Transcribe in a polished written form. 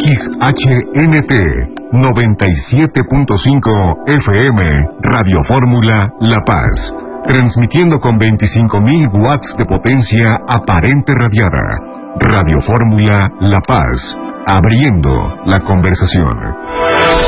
XHNT 97.5 FM, Radio Fórmula La Paz. Transmitiendo con 25.000 watts de potencia aparente radiada. Radio Fórmula La Paz. Abriendo la conversación.